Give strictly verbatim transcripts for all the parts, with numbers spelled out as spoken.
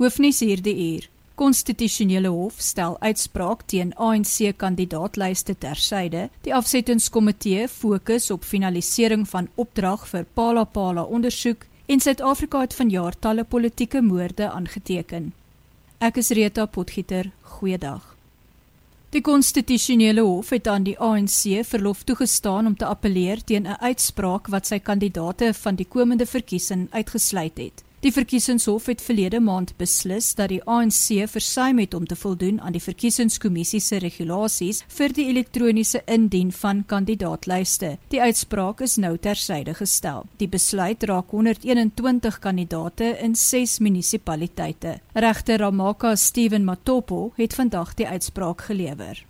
Hoofnuus hierdie uur. Konstitusionele Hof stel uitspraak teen A N C-kandidaatlyste tersyde. Die afsettingskomitee fokus op finalisering van opdrag vir Phala Phala ondersoek en Suid-Afrika het vanjaar talle politieke moorde aangeteken. Ek is Rita Potgieter, goeiedag. Die Konstitusionele Hof het aan die A N C verlof toegestaan om te appeleer teen 'n uitspraak wat sy kandidate van die komende verkiesing uitgesluit het. Die verkiesingshof het verlede maand beslis dat die A N C versuim het om te voldoen aan die verkiesingskommissie se regulasies vir die elektroniese indien van kandidaatlyste. Die uitspraak is nou tersyde gestel. Die besluit raak honderd eenentwintig kandidate in ses munisipaliteite. Regter Ramaka Steven Matopo het vandag die uitspraak gelewer.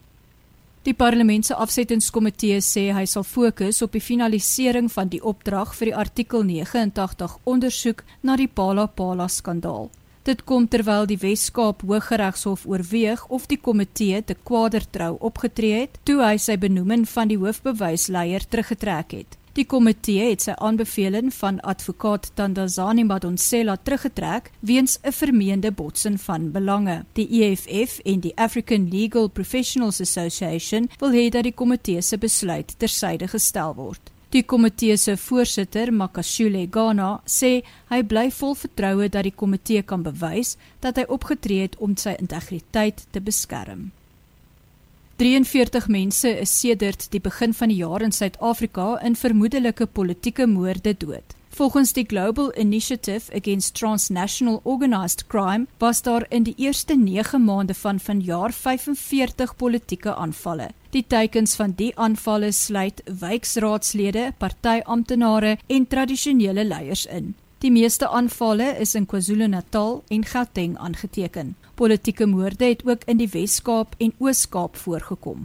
Die parlement se afsettingskomitee sê hy sal fokus op die finalisering van die opdrag vir die artikel negenentagtig ondersoek na die Phala Phala skandaal. Dit kom terwyl die Wes-Kaap Hooggeregshof oorweeg of die komitee te kwadertrou opgetree het toe hy sy benoeming van die hoofbewysleier teruggetrek het. Die komitee het sy aanbeveling van advokaat Thandazani Madonsela teruggetrek weens 'n vermeende botsing van belange. Die E F F en die African Legal Professionals Association wil hê dat die komitee se besluit tersyde gestel word. Die komitee se voorsitter, Makashule Ghana, sê hy bly vol vertroue dat die komitee kan bewys dat hy opgetree het om sy integriteit te beskerm. drieënveertig mense is sedert die begin van die jaar in Suid-Afrika in vermoedelike politieke moorde dood. Volgens die Global Initiative Against Transnational Organised Crime was daar in die eerste nege maande van vanjaar vyfenveertig politieke aanvalle. Die teikens van die aanvalle sluit wijksraadslede, partyambtenare en tradisionele leiers in. Die meeste aanvalle is in KwaZulu-Natal en Gauteng aangeteken. Politieke moorde het ook in die Wes-Kaap en Oos-Kaap voorgekom.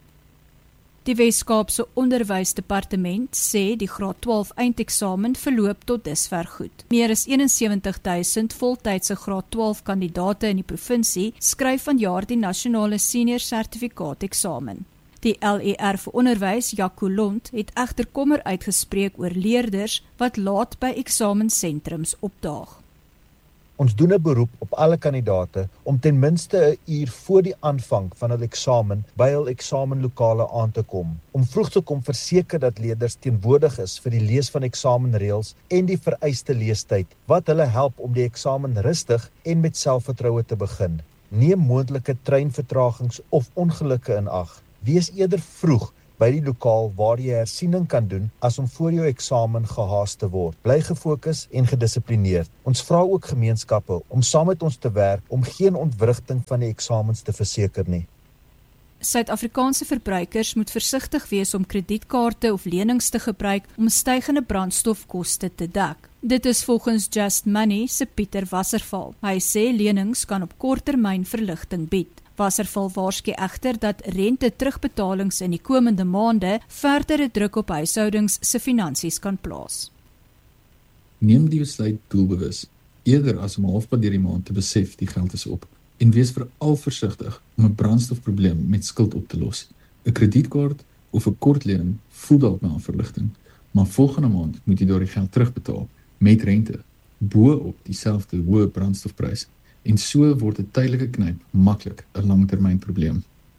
Die Wes-Kaapse Onderwysdepartement sê die graad twaalf eindeksamen verloop tot dusver goed. Meer as eenensewentig duisend voltydse graad twaalf kandidate in die provinsie skryf vanjaar die nasionale senior sertifikaat eksamen. Die L E R vir onderwys, Jaco Lont, het egter kommer uitgespreek oor leerders wat laat by eksamensentrums opdaag. Ons doen 'n beroep op alle kandidate om ten minste 'n uur voor die aanvang van hul eksamen by hul eksamenlokale aan te kom. Om vroeg te kom verseker dat leerders teenwoordig is vir die lees van eksamenreëls en die vereiste leestyd, wat hulle help om die eksamen rustig en met selfvertroue te begin. Neem moontlike treinvertragings of ongelukke in ag. Wees eerder vroeg by die lokaal waar jy hersiening kan doen as om voor jou eksamen gehaas te word. Bly gefokus en gedissiplineerd. Ons vra ook gemeenskappe om saam met ons te werk om geen ontwrigting van die eksamens te verseker nie. Suid-Afrikaanse verbruikers moet versigtig wees om kredietkaarte of lenings te gebruik om stygende brandstofkoste te dek. Dit is volgens Just Money se Pieter Wasserval. Hy sê lenings kan op korttermyn verligting bied. Wasserval waarsku egter dat rente terugbetalings in die komende maande verdere druk op huishoudings se finansies kan plaas. Neem die besluit doelbewus, eerder as om halfpad deur die maand te besef die geld is op, en wees veral versigtig om 'n brandstofprobleem met skuld op te los. 'n Kredietkaart of 'n kortlening voel dalk na 'n verligting, maar volgende maand moet jy daardie geld terugbetaal met rente, bo op dieselfde hoë brandstofprys. En so word 'n tydelike knyp maklik 'n langtermynprobleem.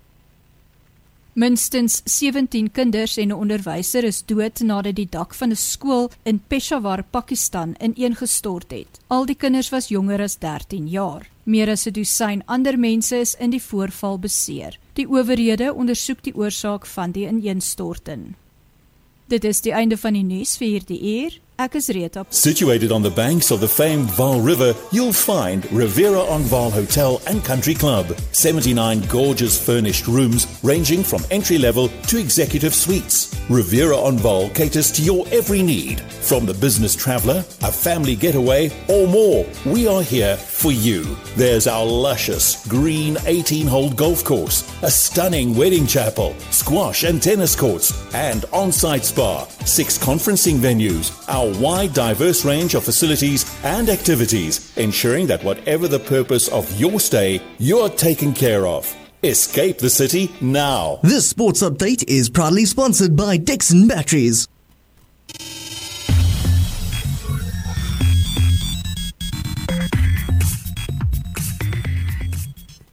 Minstens sewentien kinders en 'n onderwyser is dood nadat die dak van 'n skool in Peshawar, Pakistan, ineengestort het. Al die kinders was jonger as dertien jaar. Meer as 'n dosyn ander mense is in die voorval beseer. Die owerhede ondersoek die oorsaak van die ineenstorting. Dit is die einde van die nuus vir hierdie uur. Ek is Rita. Situated on the banks of the famed Vaal River, you'll find Riviera on Vaal Hotel and Country Club. seventy-nine gorgeous furnished rooms ranging from entry level to executive suites. Riviera on Vaal caters to your every need. From the business traveller, a family getaway, or more, we are here for you. There's our luscious green eighteen-hole golf course, a stunning wedding chapel, squash and tennis courts, and on-site spa, six conferencing venues, our wide diverse range of facilities and activities, ensuring that whatever the purpose of your stay, you're taken care of. Escape the city now. This sports update is proudly sponsored by Dixon Batteries.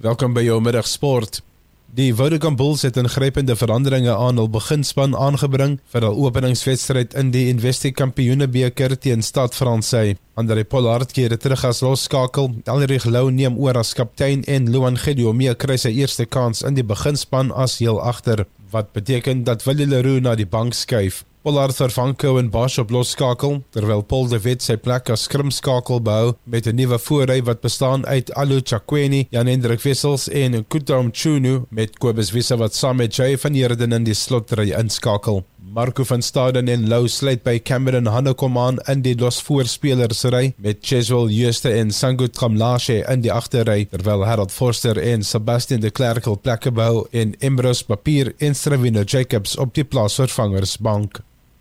Welkom by jou middagsport. Die Vodacom Bulls het ingrypende veranderinge aan hul beginspan aangebring vir hul openingswedstryd in die Investi Kampioenebeker teen Stade Francais. André Pollard keer terug as losskakel, Elrich Lou neem oor as kaptein en Luan Gedeomee kry sy eerste kans in die beginspan as heel agter, wat beteken dat Willie Leroux na die bank skuif. Pollard vervang Cohen Bosch op losskakel, terwyl Paul de Wet sy plek as skrimskakel behou met 'n nuwe voorry wat bestaan uit Alu Chakweni, Jan-Hendrik Wissels en Nkuto Mchunu met Kobus Wisse wat saam met Jay van Heerden in die slotry inskakel. Marco van Staden en Lou sluit by Cameron Hanekom aan in die losvoorspelersry met Cheswell Juste en Sangu Tramlashe in die agterry, terwyl Harold Forster en Sebastian de Klerk hul plekke behou en Embrose Papier en Stravino Jacobs op die plaasvervangersbank.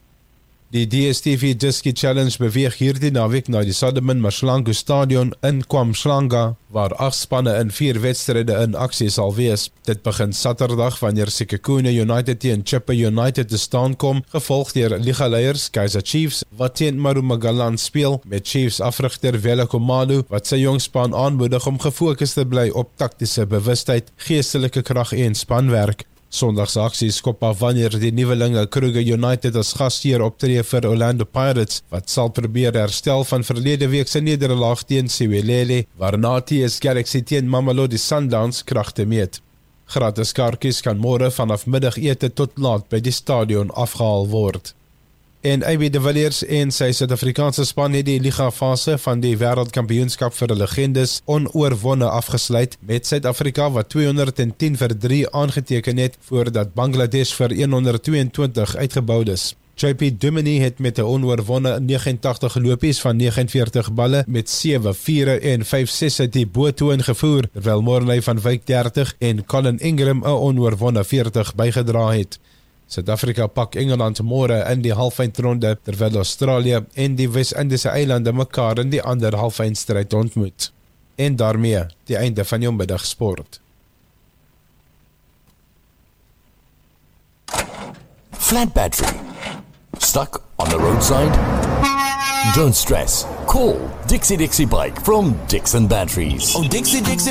Die D S T V Diski Challenge beweeg hierdie naweek na die Solomon Mashlangu Stadion in KwaMhlanga, waar agt spanne in vier wedstryde in aksie sal wees. Dit begin Saterdag wanneer Sekhukhune United teen Chippa United te staan kom, gevolg deur ligaleiers Kaizer Chiefs wat teen Marumagalan speel, met Chiefs afrigter Wela Komalo wat sy jong span aanmoedig om gefokus te bly op taktiese bewustheid, geestelike krag en spanwerk. Sondagse aksie skop af wanneer die nuwelinge Kruger United as gasheer optree vir Orlando Pirates, wat sal probeer herstel van verlede week se nederlaag teen Siwelele, waarna T S Galaxy teen Mamelodi Sundowns kragte meet. Gratis kaartjies kan môre vanaf middagete tot laat by die stadion afgehaal word. En A B de Villiers en sy Suid-Afrikaanse span het die liga-fase van die wêreldkampioenskap vir legendes onoorwonne afgesluit, met Suid-Afrika wat tweehonderdtien vir drie aangeteken het voordat Bangladesh vir honderdtweeëntwintig uitgebou is. J P Duminy het met 'n onoorwonne negenentagtig lopies van negenenveertig balle met sewe viere en vyf sesse die botoon gevoer, terwyl Morley van Wyk dertig en Colin Ingram 'n onoorwonne veertig bygedra het. Suid-Afrika pak Engeland môre in die halfeindronde, terwyl Australië en die Wes-Indiese eilande mekaar in die ander halfeindstryd ontmoet. En daarmee die einde van jou middagsport. Flat battery. Stuck on the roadside? Don't stress. Call Dixie Dixie Bike from Dixon Batteries. Oh, Dixie Dixie